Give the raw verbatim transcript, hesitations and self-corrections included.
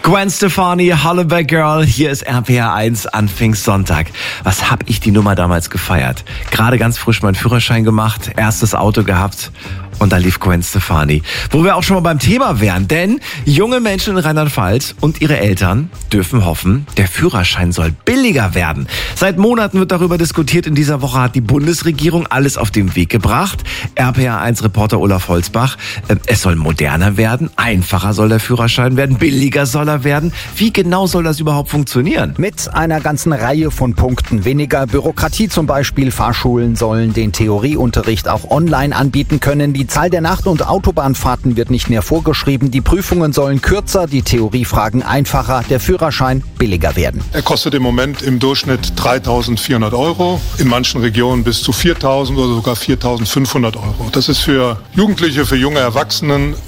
Gwen Stefani, Hollaback Girl, hier ist R P R eins an Pfingstsonntag. Was hab ich die Nummer damals gefeiert? Gerade ganz frisch meinen Führerschein gemacht, erstes Auto gehabt und da lief Gwen Stefani. Wo wir auch schon mal beim Thema wären, denn junge Menschen in Rheinland-Pfalz und ihre Eltern dürfen hoffen, der Führerschein soll billiger werden. Seit Monaten wird darüber diskutiert. In dieser Woche hat die Bundesregierung alles auf den Weg gebracht. R P R eins Reporter Olaf Holzbach, es soll moderner werden, einfacher soll der Führerschein werden, billiger soll er werden. Wie genau soll das überhaupt funktionieren? Mit einer ganzen Reihe von Punkten. Weniger Bürokratie zum Beispiel. Fahrschulen sollen den Theorieunterricht auch online anbieten können. Die Zahl der Nacht- und Autobahnfahrten wird nicht mehr vorgeschrieben. Die Prüfungen sollen kürzer, die Theoriefragen einfacher, der Führerschein billiger werden. Er kostet im Moment im Durchschnitt dreitausendvierhundert Euro, in manchen Regionen bis zu viertausend oder sogar viertausendfünfhundert Euro. Das ist für Jugendliche, für junge Erwachsenen